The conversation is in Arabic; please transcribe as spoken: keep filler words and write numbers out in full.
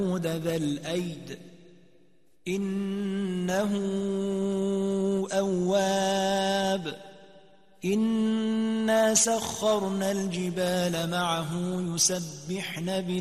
ذا الأيد إنه أواب إنا سخرنا الجبال معه يسبحن بالليل